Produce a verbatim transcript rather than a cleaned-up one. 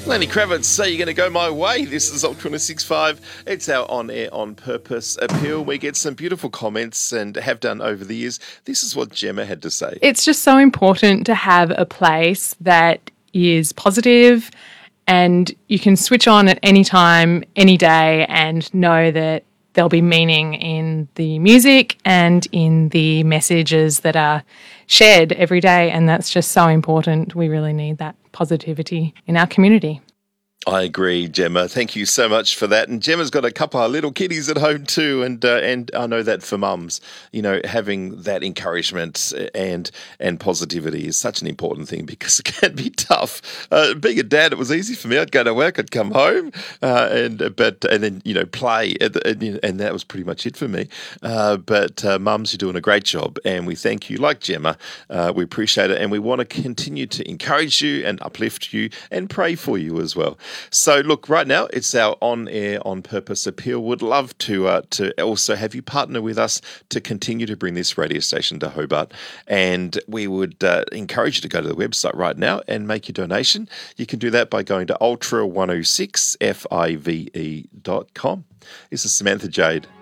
Lenny Kravitz, so you're going to go my way. This is Ultra one oh six point five. It's our on-air, on-purpose appeal. We get some beautiful comments and have done over the years. This is what Gemma had to say. It's just so important to have a place that is positive and you can switch on at any time, any day, and know that there'll be meaning in the music and in the messages that are shared every day. And that's just so important. We really need that positivity in our community. I agree, Gemma. Thank you so much for that. And Gemma's got a couple of little kiddies at home too, and uh, and I know that for mums, you know, having that encouragement and and positivity is such an important thing because it can be tough. Uh, being a dad, it was easy for me. I'd go to work, I'd come home, uh, and but and then you know play, and, and, and that was pretty much it for me. Uh, but uh, mums, you're doing a great job, and we thank you, like Gemma. Uh, we appreciate it, and we want to continue to encourage you and uplift you and pray for you as well. So, look, right now it's our on-air, on-purpose appeal. Would love to uh, to also have you partner with us to continue to bring this radio station to Hobart. And we would uh, encourage you to go to the website right now and make your donation. You can do that by going to ultra one oh six five dot com. This is Samantha Jade.